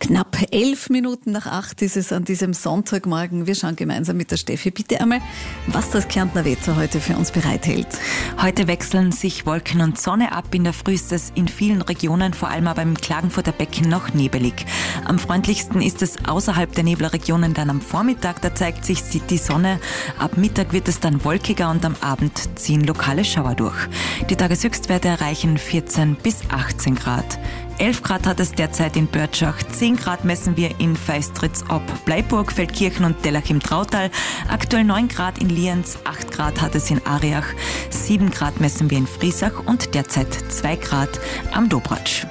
Knapp 11 Minuten nach 8 ist es an diesem Sonntagmorgen. Wir schauen gemeinsam mit der Steffi bitte einmal, was das Kärntner Wetter heute für uns bereithält. Heute wechseln sich Wolken und Sonne ab. In der Früh ist es in vielen Regionen, vor allem aber im Klagenfurter Becken, noch nebelig. Am freundlichsten ist es außerhalb der Nebelregionen dann am Vormittag. Da zeigt sich die Sonne. Ab Mittag wird es dann wolkiger und am Abend ziehen lokale Schauer durch. Die Tageshöchstwerte erreichen 14 bis 18 Grad. 11 Grad hat es derzeit in Börtschach, 10 Grad messen wir in Feistritz-Ob, Bleiburg, Feldkirchen und Dellach im Trautal, aktuell 9 Grad in Lienz, 8 Grad hat es in Ariach, 7 Grad messen wir in Friesach und derzeit 2 Grad am Dobratsch.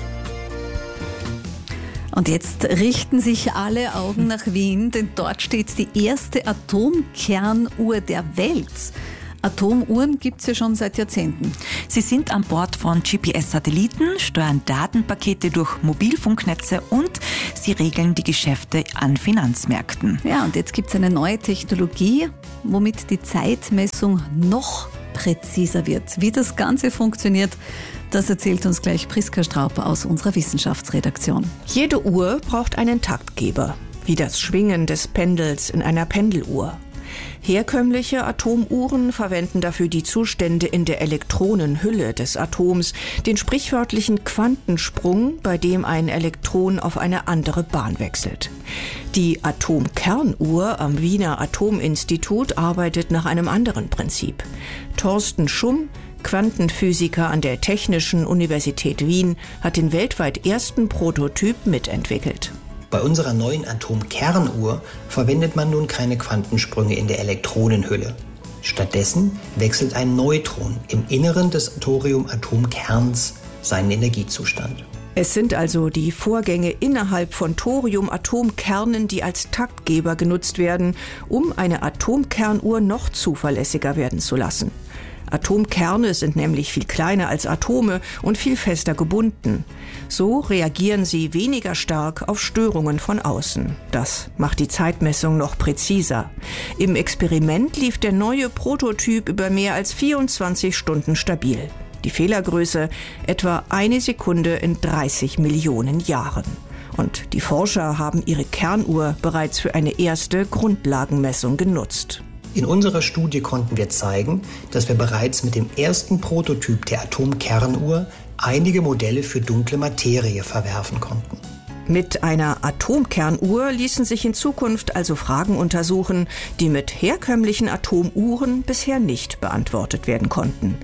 Und jetzt richten sich alle Augen nach Wien, denn dort steht die erste Atomkernuhr der Welt. Atomuhren gibt es ja schon seit Jahrzehnten. Sie sind an Bord von GPS-Satelliten, steuern Datenpakete durch Mobilfunknetze und sie regeln die Geschäfte an Finanzmärkten. Ja, und jetzt gibt es eine neue Technologie, womit die Zeitmessung noch präziser wird. Wie das Ganze funktioniert, das erzählt uns gleich Priska Straub aus unserer Wissenschaftsredaktion. Jede Uhr braucht einen Taktgeber, wie das Schwingen des Pendels in einer Pendeluhr. Herkömmliche Atomuhren verwenden dafür die Zustände in der Elektronenhülle des Atoms, den sprichwörtlichen Quantensprung, bei dem ein Elektron auf eine andere Bahn wechselt. Die Atomkernuhr am Wiener Atominstitut arbeitet nach einem anderen Prinzip. Thorsten Schumm, Quantenphysiker an der Technischen Universität Wien, hat den weltweit ersten Prototyp mitentwickelt. Bei unserer neuen Atomkernuhr verwendet man nun keine Quantensprünge in der Elektronenhülle. Stattdessen wechselt ein Neutron im Inneren des Thorium-Atomkerns seinen Energiezustand. Es sind also die Vorgänge innerhalb von Thorium-Atomkernen, die als Taktgeber genutzt werden, um eine Atomkernuhr noch zuverlässiger werden zu lassen. Atomkerne sind nämlich viel kleiner als Atome und viel fester gebunden. So reagieren sie weniger stark auf Störungen von außen. Das macht die Zeitmessung noch präziser. Im Experiment lief der neue Prototyp über mehr als 24 Stunden stabil. Die Fehlergröße etwa 1 Sekunde in 30 Millionen Jahren. Und die Forscher haben ihre Kernuhr bereits für eine erste Grundlagenmessung genutzt. In unserer Studie konnten wir zeigen, dass wir bereits mit dem ersten Prototyp der Atomkernuhr einige Modelle für dunkle Materie verwerfen konnten. Mit einer Atomkernuhr ließen sich in Zukunft also Fragen untersuchen, die mit herkömmlichen Atomuhren bisher nicht beantwortet werden konnten.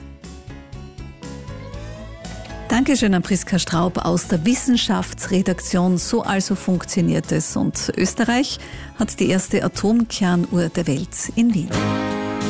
Dankeschön an Priska Straub aus der Wissenschaftsredaktion. So also funktioniert es. Und Österreich hat die erste Atomkernuhr der Welt in Wien.